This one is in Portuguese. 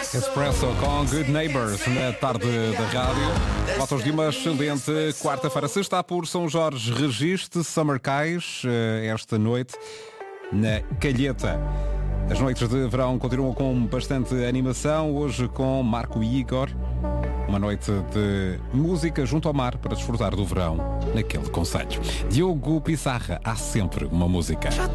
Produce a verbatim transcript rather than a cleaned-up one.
Expresso com Good Neighbors na tarde da rádio. Fotos de uma excelente quarta-feira. Se está por São Jorge, registe Summer Cais esta noite na Calheta. As noites de verão continuam com bastante animação. Hoje com Marco e Igor. Uma noite de música junto ao mar para desfrutar do verão naquele concelho. Diogo Pissarra, há sempre uma música. Já